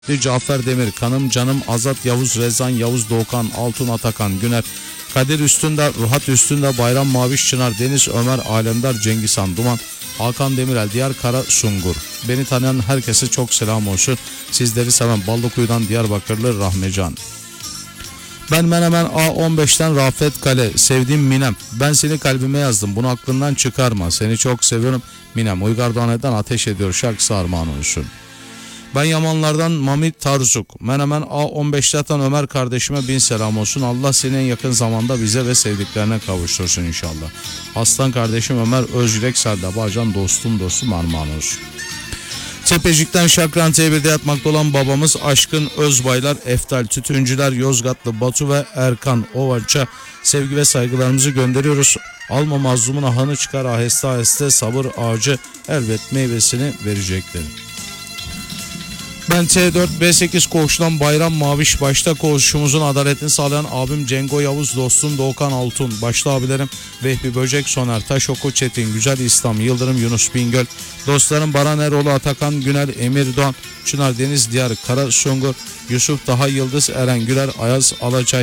Cafer Demir, Kanım Canım, Azat Yavuz, Rezan Yavuz, Doğukan, Altun Atakan, Güner, Kadir Üstündar, Ruhat Üstündar, Bayram Maviş Çınar, Deniz Ömer, Alemdar, Cengizhan Duman, Hakan Demirel, Diyar Kara Sungur. Beni tanıyan herkese çok selam olsun. Sizleri seven Ballıkuyu'dan Diyarbakırlı Rahmecan. Ben Menemen A15'ten Rafet Kale. Sevdiğim Minem, ben seni kalbime yazdım, bunu aklından çıkarma, seni çok seviyorum Minem. Uygar Doğan'dan Ateş Ediyor şarkısı armağan olsun. Ben Yamanlardan Mami Tarzuk. Menemen A15'ten Ömer kardeşime bin selam olsun. Allah seni en yakın zamanda bize ve sevdiklerine kavuştursun inşallah. Aslan kardeşim Ömer Özgürek Selda Bağcan, dostum armağan olsun. Tepecik'ten Şakran T1'de yatmakta olan babamız Aşkın Özbaylar, Eftal Tütüncüler, Yozgatlı Batu ve Erkan Ovaç'a sevgi ve saygılarımızı gönderiyoruz. Alma mazlumun ahını çıkar, aheste aheste sabır ağacı elbet meyvesini verecektir. Ben T4-B8 koğuştan Bayram Maviş, başta koğuşumuzun adaletini sağlayan abim Cengo Yavuz, dostum Doğukan Altun, başta abilerim Vehbi Böcek, Soner Taşoku, Çetin Güzel, İslam Yıldırım, Yunus Bingöl, dostlarım Baran Eroğlu, Atakan Güner, Emir Doğan, Çınar Deniz Diyar, Kara Sungur, Yusuf Daha Yıldız, Eren Güler, Ayaz Alacay,